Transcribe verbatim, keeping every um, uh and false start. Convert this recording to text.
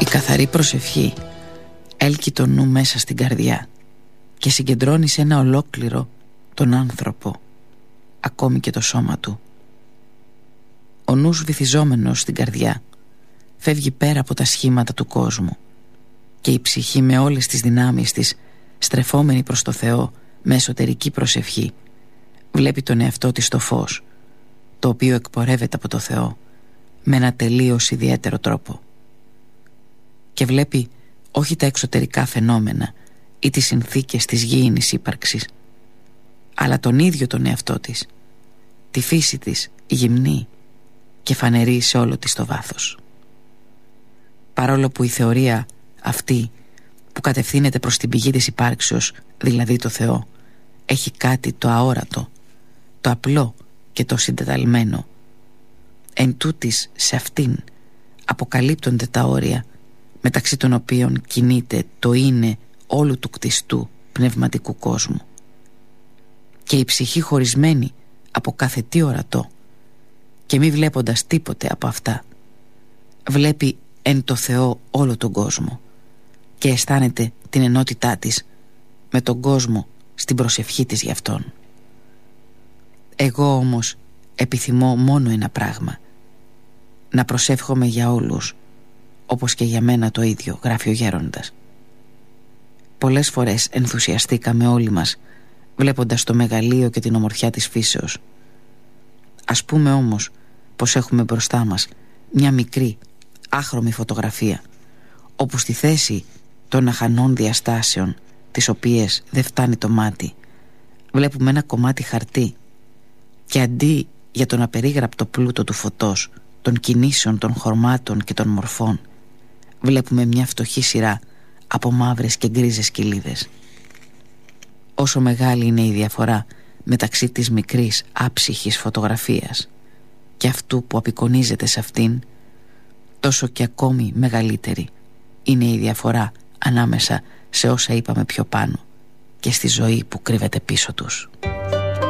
καθαρή προσευχή έλκει το νου μέσα στην καρδιά και συγκεντρώνει σε ένα ολόκληρο τον άνθρωπο, ακόμη και το σώμα του. Ο νους βυθιζόμενος στην καρδιά φεύγει πέρα από τα σχήματα του κόσμου και η ψυχή με όλες τις δυνάμεις της, στρεφόμενη προς το Θεό με εσωτερική προσευχή, βλέπει τον εαυτό της στο φως, το οποίο εκπορεύεται από το Θεό με ένα τελείως ιδιαίτερο τρόπο. Και βλέπει όχι τα εξωτερικά φαινόμενα ή τις συνθήκες της γήινης ύπαρξης, αλλά τον ίδιο τον εαυτό της, τη φύση της γυμνή και φανερή σε όλο της το βάθος. Παρόλο που η θεωρία αυτή που κατευθύνεται προς την πηγή της υπάρξεως, δηλαδή το Θεό, έχει κάτι το αόρατο, το απλό και το συντεταλμένο, εν τούτης σε αυτήν αποκαλύπτονται τα όρια μεταξύ των οποίων κινείται το είναι όλου του κτιστού πνευματικού κόσμου. Και η ψυχή χωρισμένη από κάθε τι ορατό και μη βλέποντας τίποτε από αυτά, βλέπει εν το Θεό όλο τον κόσμο και αισθάνεται την ενότητά της με τον κόσμο στην προσευχή της γι' αυτόν. Εγώ όμως επιθυμώ μόνο ένα πράγμα: να προσεύχομαι για όλους, όπως και για μένα το ίδιο, γράφει ο γέροντας. Πολλές φορές ενθουσιαστήκαμε όλοι μας βλέποντας το μεγαλείο και την ομορφιά της φύσεως. Ας πούμε όμως πως έχουμε μπροστά μας μια μικρή άχρωμη φωτογραφία, όπου στη θέση των αχανών διαστάσεων, τις οποίες δεν φτάνει το μάτι, βλέπουμε ένα κομμάτι χαρτί και αντί για τον απερίγραπτο πλούτο του φωτός, των κινήσεων, των χρωμάτων και των μορφών, βλέπουμε μια φτωχή σειρά από μαύρες και γκρίζες κοιλίδες. Όσο μεγάλη είναι η διαφορά μεταξύ της μικρής άψυχης φωτογραφίας και αυτού που απεικονίζεται σε αυτήν, τόσο και ακόμη μεγαλύτερη είναι η διαφορά ανάμεσα σε όσα είπαμε πιο πάνω και στη ζωή που κρύβεται πίσω τους.